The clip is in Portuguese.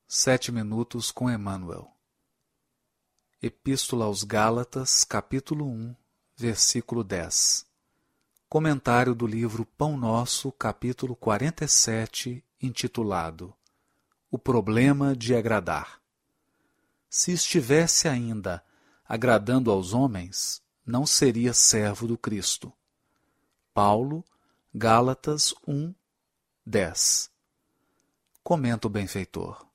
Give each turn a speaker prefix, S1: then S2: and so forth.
S1: 7 minutos com Emmanuel. Epístola aos Gálatas, capítulo 1, versículo 10. Comentário do livro Pão Nosso, capítulo 47, intitulado O Problema de Agradar. Se estivesse ainda agradando aos homens, não seria servo do Cristo. Paulo, Gálatas 1, 10. Comenta o benfeitor.